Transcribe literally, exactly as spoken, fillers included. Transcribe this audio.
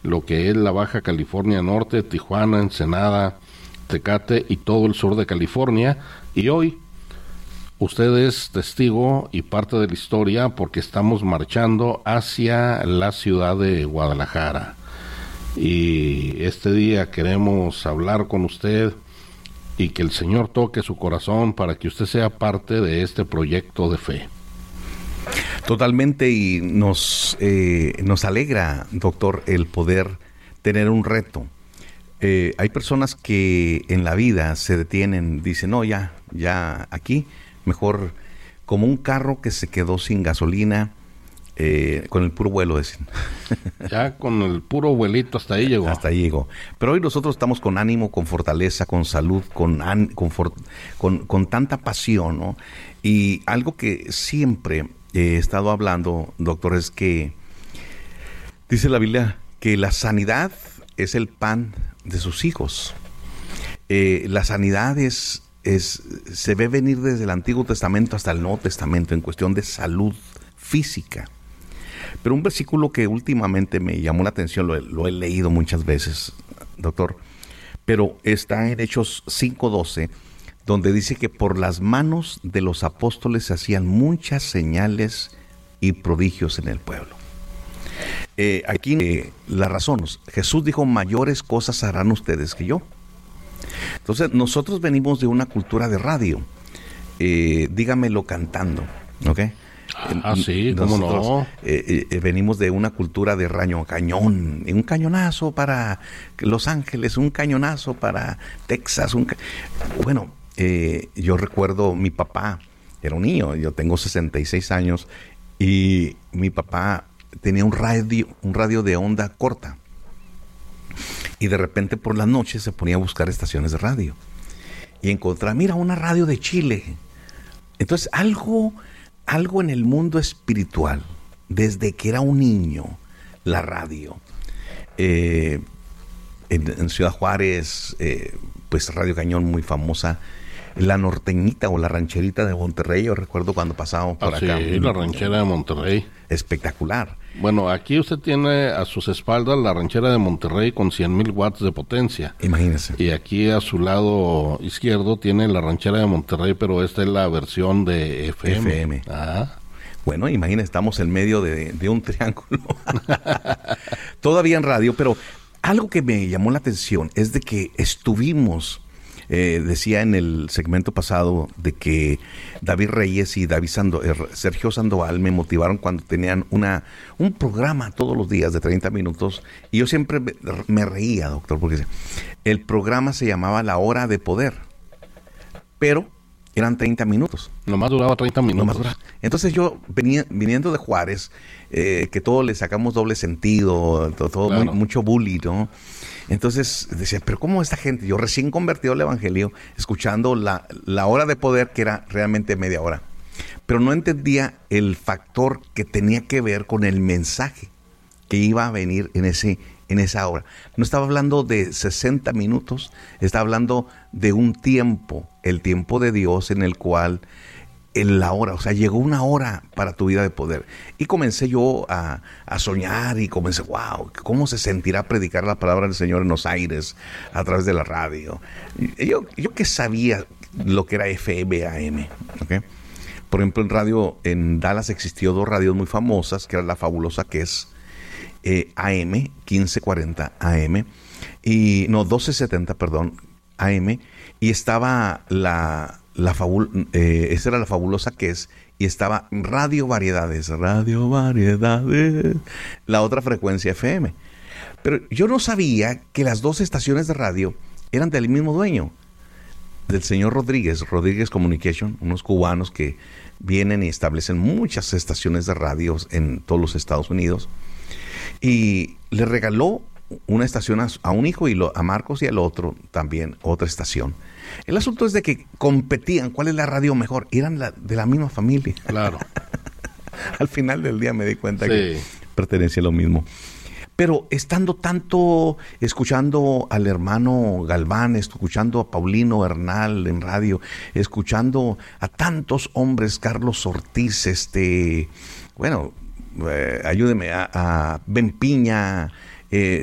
lo que es la Baja California Norte, Tijuana, Ensenada, Tecate y todo el sur de California. Y hoy usted es testigo y parte de la historia porque estamos marchando hacia la ciudad de Guadalajara. Y este día queremos hablar con usted y que el Señor toque su corazón para que usted sea parte de este proyecto de fe. Totalmente, y nos, eh, nos alegra, doctor, el poder tener un reto. Eh, hay personas que en la vida se detienen, dicen, no, ya, ya aquí, mejor como un carro que se quedó sin gasolina, eh, con el puro vuelo, dicen. Ya con el puro vuelito hasta ahí llegó. Hasta ahí llegó. Pero hoy nosotros estamos con ánimo, con fortaleza, con salud, con, an, con, for, con, con tanta pasión, ¿no? Y algo que siempre he estado hablando, doctor, es que dice la Biblia que la sanidad es el pan de sus hijos. Eh, la sanidad es, es, se ve venir desde el Antiguo Testamento hasta el Nuevo Testamento en cuestión de salud física. Pero un versículo que últimamente me llamó la atención, lo he, lo he leído muchas veces, doctor, pero está en Hechos cinco doce, donde dice que por las manos de los apóstoles se hacían muchas señales y prodigios en el pueblo. Eh, aquí eh, la razón, Jesús dijo, mayores cosas harán ustedes que yo. Entonces nosotros venimos de una cultura de radio, eh, dígamelo cantando, ¿ok? Ah, sí, cómo no. Eh, eh, venimos de una cultura de rayo cañón, un cañonazo para Los Ángeles, un cañonazo para Texas, un ca... bueno, eh, yo recuerdo mi papá, era un niño, yo tengo sesenta y seis años, y mi papá tenía un radio, un radio de onda corta, y de repente por las noches se ponía a buscar estaciones de radio, y encontraba, mira, una radio de Chile. Entonces algo... Algo en el mundo espiritual, desde que era un niño, la radio. Eh, en, en Ciudad Juárez, eh, pues Radio Cañón muy famosa. La norteñita o la rancherita de Monterrey, yo recuerdo cuando pasábamos por ah, acá. Sí, la ranchera de Monterrey. Espectacular. Bueno, aquí usted tiene a sus espaldas la ranchera de Monterrey con cien mil watts de potencia. Imagínese. Y aquí a su lado izquierdo tiene la ranchera de Monterrey, pero esta es la versión de F M. F M. Ah. Bueno, imagínese, estamos en medio de, de un triángulo. Todavía en radio, pero algo que me llamó la atención es de que estuvimos... Eh, decía en el segmento pasado de que David Reyes y David Sando, eh, Sergio Sandoval me motivaron cuando tenían una un programa todos los días de treinta minutos, y yo siempre me, me reía, doctor, porque el programa se llamaba La Hora de Poder, pero eran treinta minutos. Nomás duraba treinta minutos. Duraba. Entonces yo venía viniendo de Juárez, eh, que todo le sacamos doble sentido, todo, todo claro. muy, mucho bully, ¿no? Entonces decía, pero ¿cómo esta gente? Yo recién convertido al evangelio, escuchando la, la hora de poder, que era realmente media hora. Pero no entendía el factor que tenía que ver con el mensaje que iba a venir en ese en esa hora. No estaba hablando de sesenta minutos, estaba hablando de un tiempo, el tiempo de Dios en el cual... en la hora, o sea, llegó una hora para tu vida de poder. Y comencé yo a, a soñar y comencé, wow, ¿cómo se sentirá predicar la palabra del Señor en los aires a través de la radio? Y yo, yo que sabía lo que era F M, A M, ¿ok? Por ejemplo, en radio, en Dallas existió dos radios muy famosas, que era la fabulosa que es eh, A M, quince cuarenta A M, y no, doce setenta, perdón, A M, y estaba la... La fabul eh, esa era la fabulosa que es, y estaba Radio Variedades, Radio Variedades, la otra frecuencia F M. Pero yo no sabía que las dos estaciones de radio eran del mismo dueño, del señor Rodríguez, Rodríguez Communication, unos cubanos que vienen y establecen muchas estaciones de radio en todos los Estados Unidos, y le regaló una estación a, a un hijo, y lo, a Marcos, y al otro también otra estación. El asunto es de que competían, ¿cuál es la radio mejor? Eran la, de la misma familia. Claro. Al final del día me di cuenta sí. que pertenecía a lo mismo. Pero estando tanto, escuchando al hermano Galván, escuchando a Paulino Bernal en radio, escuchando a tantos hombres, Carlos Ortiz, este, bueno, eh, ayúdeme, a, a Ben Piña, eh,